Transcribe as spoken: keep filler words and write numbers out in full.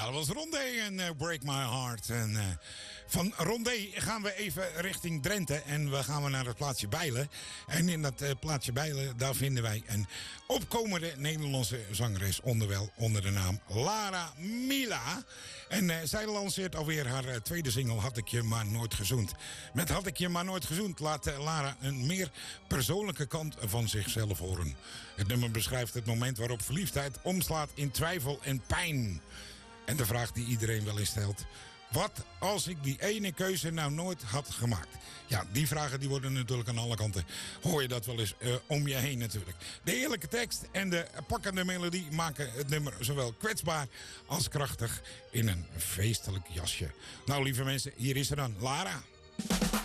Ja, dat was Rondé en uh, Break My Heart. En uh, van Rondé gaan we even richting Drenthe. En we gaan we naar het plaatsje Bijlen. En in dat uh, plaatsje Bijlen, daar vinden wij een opkomende Nederlandse zangeres. Onderwel onder de naam Lara Mila. En uh, zij lanceert alweer haar uh, tweede single Had ik je maar nooit gezoend. Met Had ik je maar nooit gezoend laat uh, Lara een meer persoonlijke kant van zichzelf horen. Het nummer beschrijft het moment waarop verliefdheid omslaat in twijfel en pijn. En de vraag die iedereen wel eens stelt: wat als ik die ene keuze nou nooit had gemaakt? Ja, die vragen die worden natuurlijk aan alle kanten. Hoor je dat wel eens uh, om je heen natuurlijk. De eerlijke tekst en de pakkende melodie maken het nummer zowel kwetsbaar als krachtig in een feestelijk jasje. Nou lieve mensen, hier is er dan Lara.